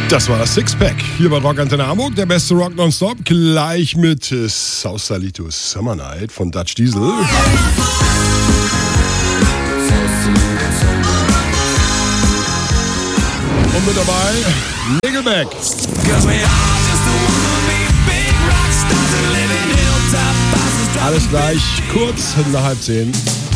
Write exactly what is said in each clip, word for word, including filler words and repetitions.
Das war das Sixpack hier bei Rock Antenne Hamburg, der beste Rock nonstop, gleich mit äh, Sausalito Summer Night von Dutch Diesel. Und mit dabei Nickelback. Alles gleich kurz nach halb zehn.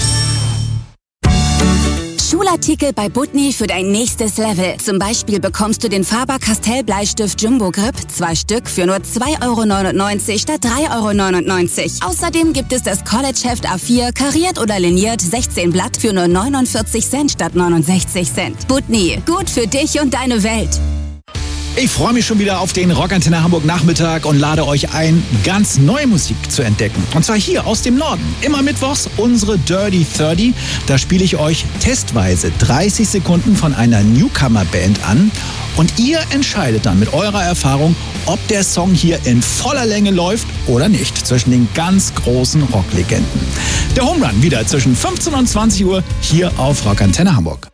Schulartikel bei Butni für dein nächstes Level. Zum Beispiel bekommst du den Faber-Castell Bleistift Jumbo Grip, zwei Stück für nur zwei Euro neunundneunzig statt drei Euro neunundneunzig. Außerdem gibt es das College-Heft A vier, kariert oder liniert, sechzehn Blatt für nur neunundvierzig Cent statt neunundsechzig Cent. Butni, gut für dich und deine Welt. Ich freue mich schon wieder auf den Rock Antenne Hamburg Nachmittag und lade euch ein, ganz neue Musik zu entdecken. Und zwar hier aus dem Norden. Immer mittwochs unsere Dirty dreißig. Da spiele ich euch testweise dreißig Sekunden von einer Newcomer-Band an. Und ihr entscheidet dann mit eurer Erfahrung, ob der Song hier in voller Länge läuft oder nicht. Zwischen den ganz großen Rocklegenden. Der Home Run wieder zwischen fünfzehn und zwanzig Uhr hier auf Rock Antenne Hamburg.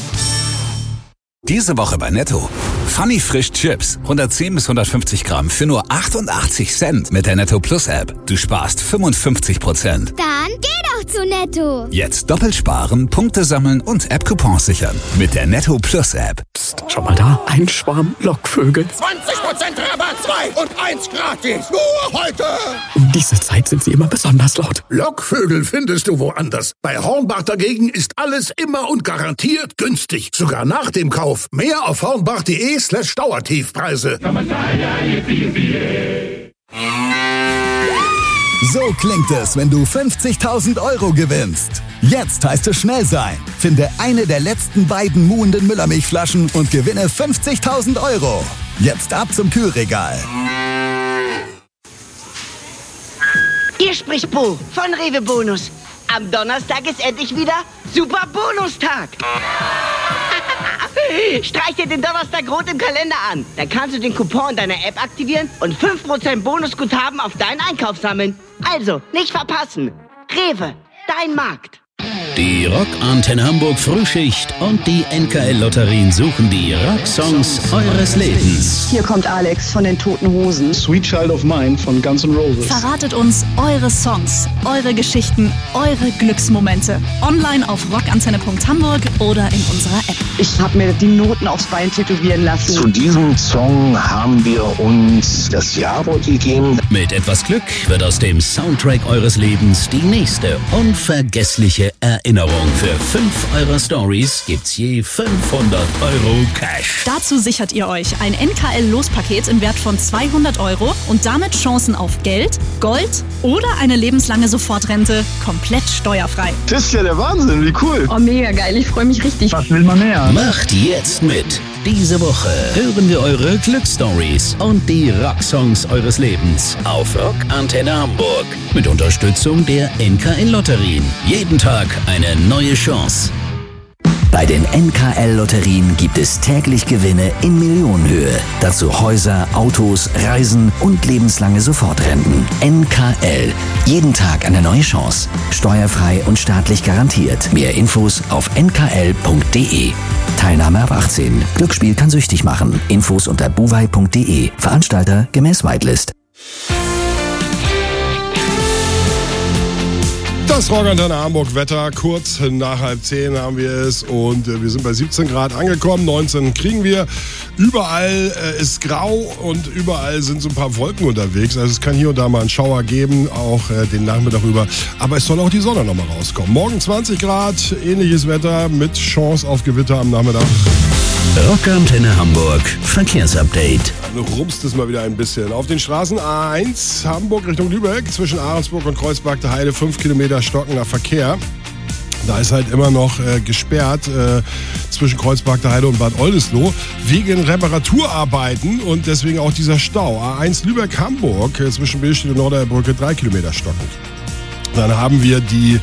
Diese Woche bei Netto. Funny Frisch Chips, hundertzehn bis hundertfünfzig Gramm für nur achtundachtzig Cent mit der Netto Plus App. Du sparst fünfundfünfzig Prozent. Dann geh doch zu Netto. Jetzt doppelt sparen, Punkte sammeln und App-Coupons sichern mit der Netto Plus App. Psst, schau mal da, ein Schwarm Lockvögel. zwanzig Prozent Rabatt, zwei und eins gratis. Nur heute. Um diese Zeit sind sie immer besonders laut. Lockvögel findest du woanders. Bei Hornbach dagegen ist alles immer und garantiert günstig. Sogar nach dem Kauf. Mehr auf hornbach.de slash Dauertiefpreise. So klingt es, wenn du fünfzigtausend Euro gewinnst. Jetzt heißt es schnell sein. Finde eine der letzten beiden muhenden Müllermilchflaschen und gewinne fünfzigtausend Euro. Jetzt ab zum Kühlregal. Hier spricht Bo von Rewe Bonus. Am Donnerstag ist endlich wieder Super Bonustag. Streich dir den Donnerstag rot im Kalender an. Dann kannst du den Coupon in deiner App aktivieren und fünf Prozent Bonusguthaben auf deinen Einkauf sammeln. Also, nicht verpassen. Rewe, dein Markt. Die Rock Antenne Hamburg Frühschicht und die N K L-Lotterien suchen die Rocksongs eures Lebens. Hier kommt Alex von den Toten Hosen. Sweet Child of Mine von Guns N' Roses. Verratet uns eure Songs, eure Geschichten, eure Glücksmomente. Online auf rockantenne punkt hamburg oder in unserer App. Ich habe mir die Noten aufs Bein tätowieren lassen. Zu diesem Song haben wir uns das Ja-Wort gegeben. Mit etwas Glück wird aus dem Soundtrack eures Lebens die nächste unvergessliche Erinnerung. Für fünf eurer Stories gibt's je fünfhundert Euro Cash. Dazu sichert ihr euch ein N K L-Lospaket im Wert von zweihundert Euro und damit Chancen auf Geld, Gold oder eine lebenslange Sofortrente komplett steuerfrei. Das ist ja der Wahnsinn, wie cool. Oh, mega geil, ich freue mich richtig. Was will man mehr? Macht jetzt mit. Diese Woche hören wir eure Glücksstories und die Rocksongs eures Lebens auf Rock Antenne Hamburg. Mit Unterstützung der N K L-Lotterien. Jeden Tag eine neue Chance. Bei den N K L-Lotterien gibt es täglich Gewinne in Millionenhöhe. Dazu Häuser, Autos, Reisen und lebenslange Sofortrenten. N K L. Jeden Tag eine neue Chance. Steuerfrei und staatlich garantiert. Mehr Infos auf n k l punkt d e. Teilnahme ab achtzehn. Glücksspiel kann süchtig machen. Infos unter buwei punkt d e. Veranstalter gemäß Whitelist. Das Rock Antenne Hamburg Wetter, kurz nach halb zehn haben wir es und äh, wir sind bei siebzehn Grad angekommen, neunzehn kriegen wir. Überall äh, ist grau und überall sind so ein paar Wolken unterwegs. Also es kann hier und da mal einen Schauer geben, auch äh, den Nachmittag über. Aber es soll auch die Sonne nochmal rauskommen. Morgen zwanzig Grad, ähnliches Wetter mit Chance auf Gewitter am Nachmittag. Rock Antenne Hamburg Verkehrsupdate. Dann rumst es mal wieder ein bisschen. Auf den Straßen A eins Hamburg Richtung Lübeck zwischen Ahrensburg und Kreuzberg der Heide fünf Kilometer stockender Verkehr. Da ist halt immer noch äh, gesperrt äh, zwischen Kreuzberg der Heide und Bad Oldesloe wegen Reparaturarbeiten und deswegen auch dieser Stau. A eins Lübeck-Hamburg äh, zwischen Billstedt und Norderbrücke drei Kilometer stockend. Dann haben wir die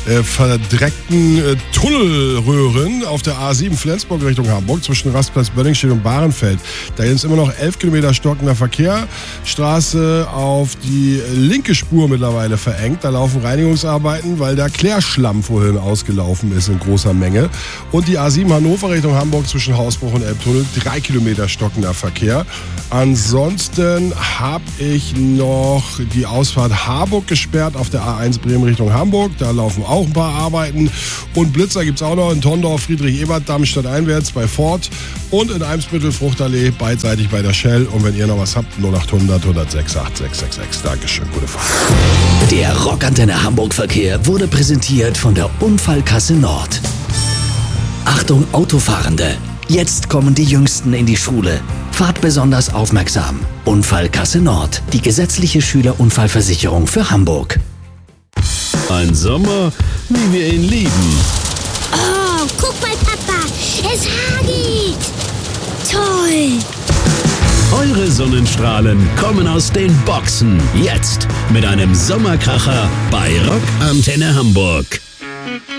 äh, verdreckten äh, Tunnelröhren auf der A sieben Flensburg Richtung Hamburg zwischen Rastplatz Bönningstedt und Bahrenfeld. Da ist immer noch elf Kilometer stockender Verkehr. Straße auf die linke Spur mittlerweile verengt. Da laufen Reinigungsarbeiten, weil der Klärschlamm vorhin ausgelaufen ist in großer Menge. Und die A sieben Hannover Richtung Hamburg zwischen Hausbruch und Elbtunnel, drei Kilometer stockender Verkehr. Ansonsten habe ich noch die Ausfahrt Harburg gesperrt auf der A eins Bremen Richtung Hamburg. Da laufen auch ein paar Arbeiten. Und Blitzer gibt es auch noch in Tondorf, Friedrich-Ebert-Damm stadteinwärts bei Ford und in Eimsbüttel, Fruchtallee, beidseitig bei der Shell. Und wenn ihr noch was habt, null acht hundert, hundertsechs, acht sechs sechs sechs. Dankeschön, gute Fahrt. Der Rockantenne Hamburg-Verkehr wurde präsentiert von der Unfallkasse Nord. Achtung Autofahrende! Jetzt kommen die Jüngsten in die Schule. Fahrt besonders aufmerksam. Unfallkasse Nord, die gesetzliche Schülerunfallversicherung für Hamburg. Ein Sommer, wie wir ihn lieben. Oh, guck mal, Papa, es hagelt. Toll. Eure Sonnenstrahlen kommen aus den Boxen. Jetzt mit einem Sommerkracher bei Rockantenne Hamburg.